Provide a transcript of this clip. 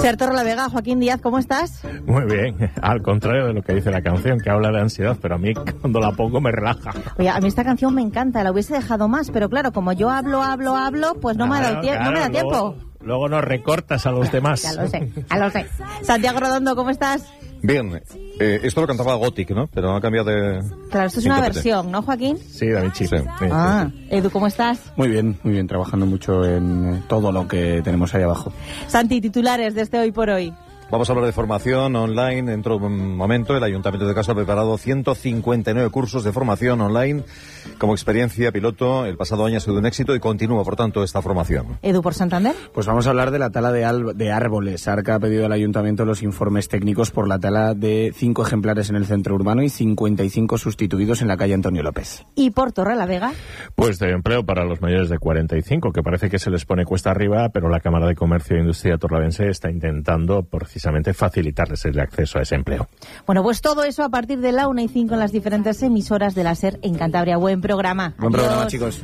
Ser Torrelavega, Joaquín Díaz, ¿cómo estás? Muy bien, al contrario de lo que dice la canción, que habla de ansiedad, pero a mí cuando la pongo me relaja. Oye, a mí esta canción me encanta, la hubiese dejado más, pero claro, como yo hablo, pues no me da tiempo. Luego nos recortas a los demás. Ya lo sé. Santiago Redondo, ¿cómo estás? Bien, esto lo cantaba Gothic, ¿no? Pero ha cambiado de... Claro, esto es una versión, ¿no, Joaquín? Sí, Da Vinci. Sí. Edu, ¿cómo estás? Muy bien, trabajando mucho en todo lo que tenemos ahí abajo. Santi, titulares de este Hoy por Hoy. Vamos a hablar de formación online. Dentro de un momento, el Ayuntamiento de Casco ha preparado 159 cursos de formación online como experiencia piloto. El pasado año ha sido un éxito y continúa, por tanto, esta formación. Edu, ¿por Santander? Pues vamos a hablar de la tala de árboles. Arca ha pedido al Ayuntamiento los informes técnicos por la tala de 5 ejemplares en el centro urbano y 55 sustituidos en la calle Antonio López. ¿Y por Torrelavega? Pues de empleo para los mayores de 45, que parece que se les pone cuesta arriba, pero la Cámara de Comercio e Industria torlavense está intentando precisamente facilitarles el acceso a ese empleo. Bueno, pues todo eso a partir de la 1:05 en las diferentes emisoras de la SER en Cantabria. Buen programa. Buen programa, chicos.